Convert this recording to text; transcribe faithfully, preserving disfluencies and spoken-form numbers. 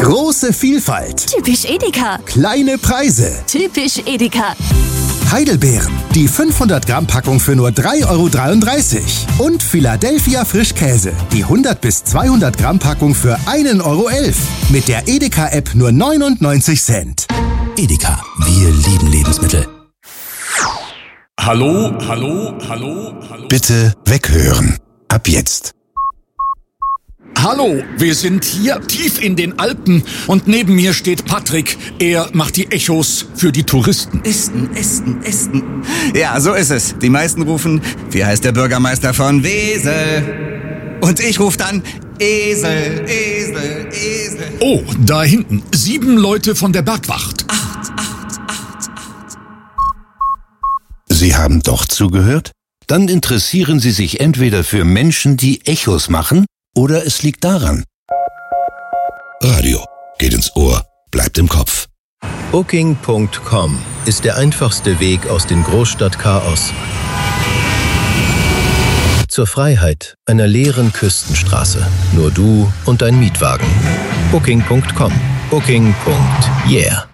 Große Vielfalt. Typisch Edeka. Kleine Preise. Typisch Edeka. Heidelbeeren, die fünfhundert Gramm Packung für nur drei Euro dreiunddreißig. Und Philadelphia Frischkäse, die hundert bis zweihundert Gramm Packung für ein Euro elf. Mit der Edeka-App nur neunundneunzig Cent. Edeka, wir lieben Lebensmittel. Hallo, hallo, hallo, hallo. Bitte weghören. Ab jetzt. Hallo, wir sind hier tief in den Alpen und neben mir steht Patrick. Er macht die Echos für die Touristen. Esten, Esten, Esten. Ja, so ist es. Die meisten rufen, wie heißt der Bürgermeister von Wesel? Und ich rufe dann Esel, Esel, Esel. Oh, da hinten. Sieben Leute von der Bergwacht. Acht, acht, acht, acht. Sie haben doch zugehört? Dann interessieren Sie sich entweder für Menschen, die Echos machen, oder es liegt daran. Radio geht ins Ohr, bleibt im Kopf. Booking Punkt com ist der einfachste Weg aus dem Großstadtchaos zur Freiheit einer leeren Küstenstraße. Nur du und dein Mietwagen. Booking Punkt com. Booking. Yeah.